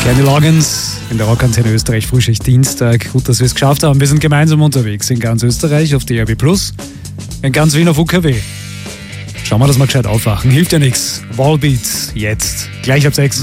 Kenny Loggins in der Rockantenne Österreich, Frühschicht Dienstag. Gut, dass wir es geschafft haben. Wir sind gemeinsam unterwegs in ganz Österreich auf DRB+, in ganz Wien auf UKW. Schauen wir, dass wir gescheit aufwachen. Hilft ja nichts. Wallbeat jetzt. Gleich ab 6.